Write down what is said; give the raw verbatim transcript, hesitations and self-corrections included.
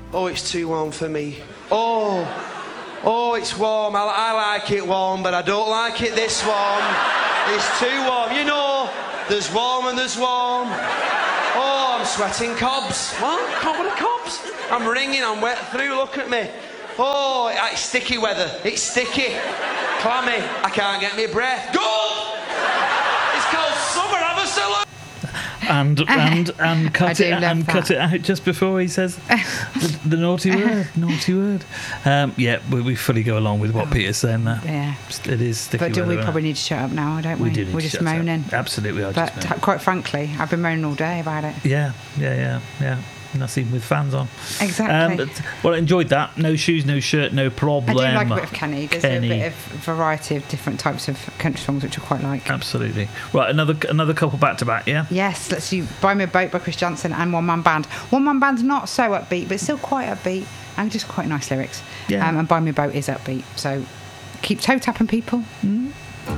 Oh, it's too warm for me. Oh, oh, it's warm. I, I like it warm, but I don't like it this warm. It's too warm. You know, there's warm and there's warm. Oh, I'm sweating cobs. What? What are cobs? I'm ringing, I'm wet through, look at me. Oh, it's sticky weather. It's sticky. Clammy. I can't get my breath. Good! It's called summer, have a salute! And and and cut it and that. cut it out just before he says the, the naughty word, naughty word. Um, yeah, we, we fully go along with what Peter's saying there. Yeah, it is sticky but do weather, we probably need to shut up now, don't we? We do need We're to just shut up. moaning. Absolutely, we are But just moaning. quite frankly, I've been moaning all day about it. Yeah, yeah, yeah, yeah. Nothing with fans on. Exactly. Um, but, well, I enjoyed that. No shoes, no shirt, no problem. I do like a bit of Kenny. There's Kenny. a bit of variety of different types of country songs which I quite like. Absolutely. Right, another another couple back to back, yeah? Yes, let's do Buy Me a Boat by Chris Janson and One Man Band. One Man Band's not so upbeat, but still quite upbeat and just quite nice lyrics. Yeah. Um, and Buy Me a Boat is upbeat. So keep toe tapping, people. Mm.